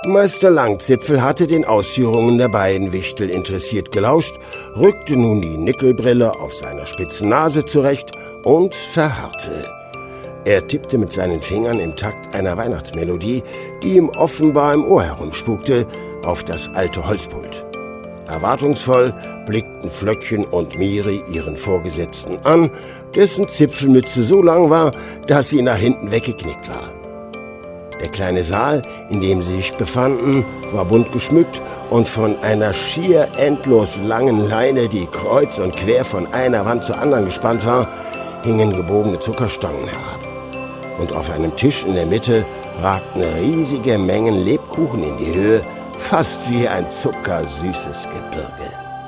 Meister Langzipfel hatte den Ausführungen der beiden Wichtel interessiert gelauscht, rückte nun die Nickelbrille auf seiner spitzen Nase zurecht und verharrte. Er tippte mit seinen Fingern im Takt einer Weihnachtsmelodie, die ihm offenbar im Ohr herumspukte, auf das alte Holzpult. Erwartungsvoll blickten Flöckchen und Miri ihren Vorgesetzten an, dessen Zipfelmütze so lang war, dass sie nach hinten weggeknickt war. Der kleine Saal, in dem sie sich befanden, war bunt geschmückt und von einer schier endlos langen Leine, die kreuz und quer von einer Wand zur anderen gespannt war, hingen gebogene Zuckerstangen herab. Und auf einem Tisch in der Mitte ragten riesige Mengen Lebkuchen in die Höhe, fast wie ein zuckersüßes Gebirge.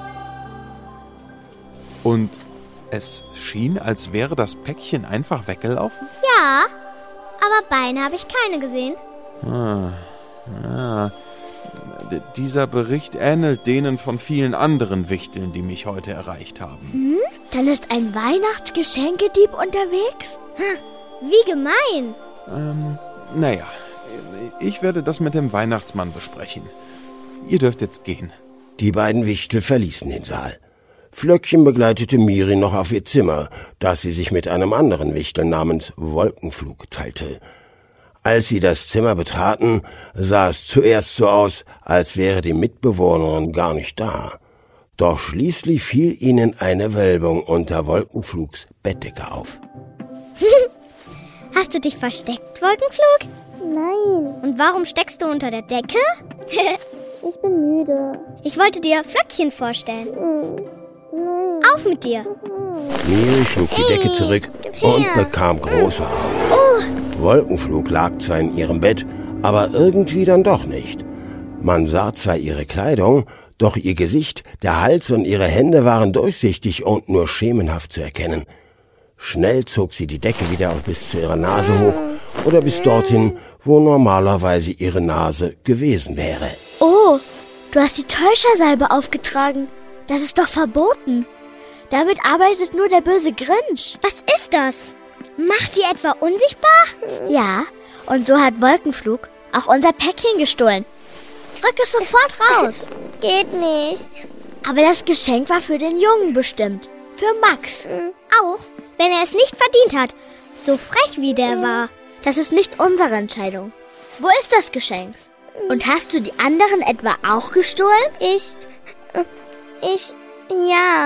Und es schien, als wäre das Päckchen einfach weggelaufen? Ja, aber Beine habe ich keine gesehen. Dieser Bericht ähnelt denen von vielen anderen Wichteln, die mich heute erreicht haben. Dann ist ein Weihnachtsgeschenkedieb unterwegs? Wie gemein. Naja, ich werde das mit dem Weihnachtsmann besprechen. Ihr dürft jetzt gehen. Die beiden Wichtel verließen den Saal. Flöckchen begleitete Miri noch auf ihr Zimmer, das sie sich mit einem anderen Wichtel namens Wolkenflug teilte. Als sie das Zimmer betraten, sah es zuerst so aus, als wäre die Mitbewohnerin gar nicht da. Doch schließlich fiel ihnen eine Wölbung unter Wolkenflugs Bettdecke auf. Hast du dich versteckt, Wolkenflug? Nein, Und warum steckst du unter der Decke? ich bin müde. Ich wollte dir Flöckchen vorstellen. Auf mit dir. Miri schlug die Decke zurück und bekam große Augen. Wolkenflug lag zwar in ihrem Bett, aber irgendwie dann doch nicht. Man sah zwar ihre Kleidung, doch ihr Gesicht, der Hals und ihre Hände waren durchsichtig und nur schemenhaft zu erkennen. Schnell zog sie die Decke wieder bis zu ihrer Nase hoch oder bis dorthin, wo normalerweise ihre Nase gewesen wäre. Oh, du hast die Täuschersalbe aufgetragen. Das ist doch verboten. Damit arbeitet nur der böse Grinch. Was ist das? Macht die etwa unsichtbar? Ja, und so hat Wolkenflug auch unser Päckchen gestohlen. Rück es sofort raus. Geht nicht. Aber das Geschenk war für den Jungen bestimmt. Für Max. Auch wenn er es nicht verdient hat. So frech wie der war. Das ist nicht unsere Entscheidung. Wo ist das Geschenk? Und hast du die anderen etwa auch gestohlen? Ja.